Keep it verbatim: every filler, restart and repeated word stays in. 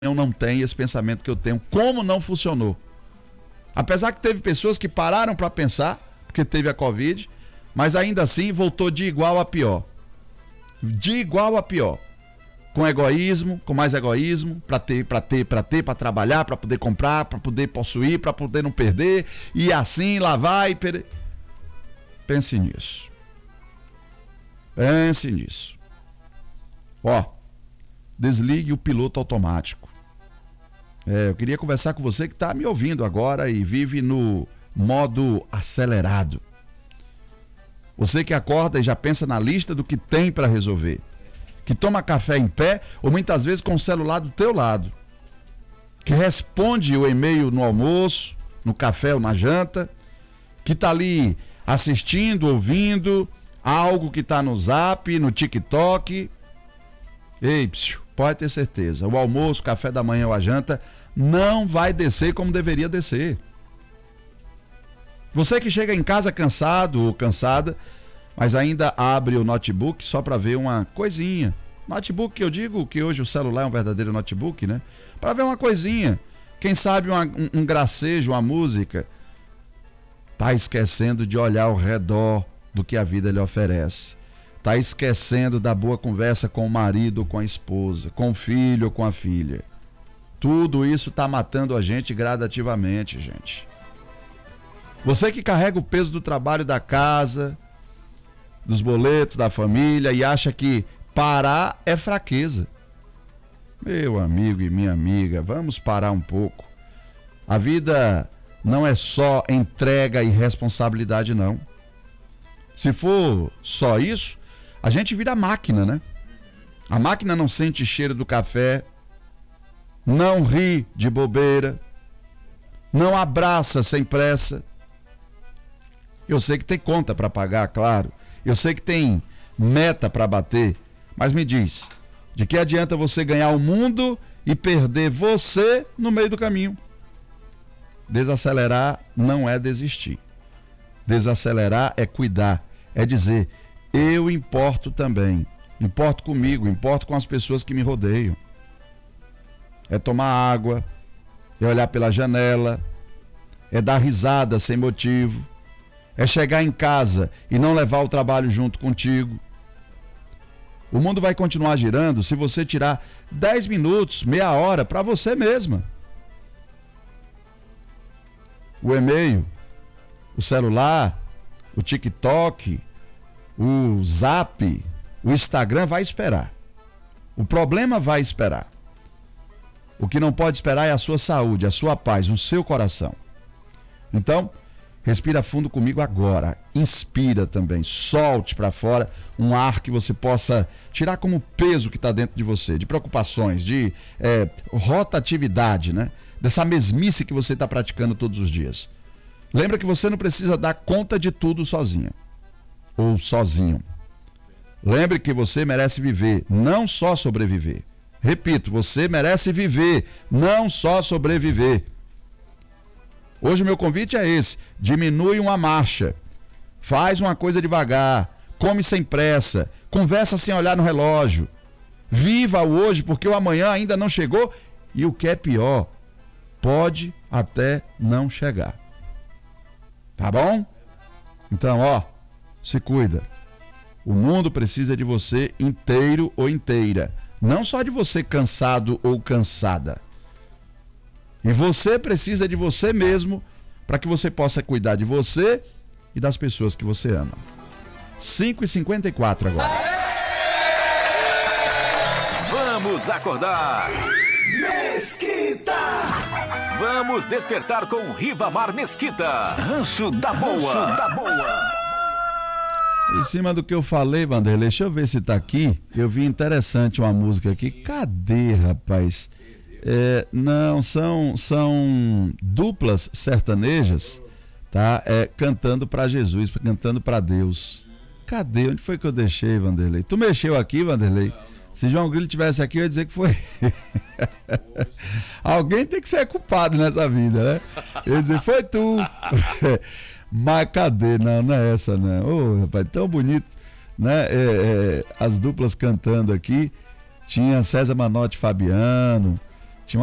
eu não tenho esse pensamento que eu tenho. Como não funcionou? Apesar que teve pessoas que pararam para pensar, porque teve a Covid, mas ainda assim voltou de igual a pior. De igual a pior. Com egoísmo, com mais egoísmo, para ter, para ter, para ter, para trabalhar, para poder comprar, para poder possuir, para poder não perder, e assim lá vai. Per... Pense nisso. Pense nisso. Ó, desligue o piloto automático. É, eu queria conversar com você que está me ouvindo agora e vive no modo acelerado. Você que acorda e já pensa na lista do que tem para resolver. Que toma café em pé ou muitas vezes com o celular do teu lado. Que responde o e-mail no almoço, no café ou na janta. Que está ali assistindo, ouvindo algo que está no Zap, no TikTok. Ei, psiu, pode ter certeza, o almoço, o café da manhã ou a janta não vai descer como deveria descer. Você que chega em casa cansado ou cansada, mas ainda abre o notebook só para ver uma coisinha. Notebook que eu digo que hoje o celular é um verdadeiro notebook, né? Para ver uma coisinha. Quem sabe uma, um, um gracejo, uma música. Tá esquecendo de olhar ao redor do que a vida lhe oferece. Tá esquecendo da boa conversa com o marido ou com a esposa, com o filho ou com a filha. Tudo isso tá matando a gente gradativamente, gente. Você que carrega o peso do trabalho da casa, dos boletos, da família e acha que parar é fraqueza. Meu amigo e minha amiga, vamos parar um pouco. A vida não é só entrega e responsabilidade, não. Se for só isso, a gente vira máquina, né? A máquina não sente cheiro do café, não ri de bobeira, não abraça sem pressa. Eu sei que tem conta para pagar, claro. Eu sei que tem meta para bater. Mas me diz, de que adianta você ganhar o mundo e perder você no meio do caminho? Desacelerar não é desistir. Desacelerar é cuidar, é dizer... Eu importo também, importo comigo, importo com as pessoas que me rodeiam. É tomar água, é olhar pela janela, é dar risada sem motivo, é chegar em casa e não levar o trabalho junto contigo. O mundo vai continuar girando se você tirar dez minutos, meia hora para você mesma. O e-mail, o celular, o TikTok, o Zap, o Instagram vai esperar. O problema vai esperar. O que não pode esperar é a sua saúde, a sua paz, o seu coração. Então, respira fundo comigo agora. Inspira também. Solte para fora um ar que você possa tirar como peso que está dentro de você, de preocupações, de é, rotatividade, né? Dessa mesmice que você está praticando todos os dias. Lembra que você não precisa dar conta de tudo sozinha. Ou sozinho. Lembre que você merece viver, não só sobreviver. Repito, você merece viver, não só sobreviver. Hoje o meu convite é esse: diminui uma marcha, faz uma coisa devagar, come sem pressa, conversa sem olhar no relógio. Viva o hoje, porque o amanhã ainda não chegou e o que é pior, pode até não chegar. Tá bom? Então, ó, se cuida. O mundo precisa de você inteiro ou inteira. Não só de você cansado ou cansada. E você precisa de você mesmo para que você possa cuidar de você e das pessoas que você ama. cinco e cinquenta e quatro agora. Vamos acordar. Mesquita! Vamos despertar com Rivamar Mesquita. Rancho da Boa. Rancho da Boa. Em cima do que eu falei, Vanderlei, deixa eu ver se tá aqui. Eu vi interessante uma música aqui. Cadê, rapaz? É, não, são, são duplas sertanejas, tá? É, cantando para Jesus, cantando para Deus. Cadê? Onde foi que eu deixei, Vanderlei? Tu mexeu aqui, Vanderlei? Se João Grilo tivesse aqui, eu ia dizer que foi. Alguém tem que ser culpado nessa vida, né? Eu ia dizer, foi tu. Mas cadê? Não, não é essa, não. Ô, oh, rapaz, tão bonito, né? É, é, as duplas cantando aqui. Tinha César Manotti e Fabiano,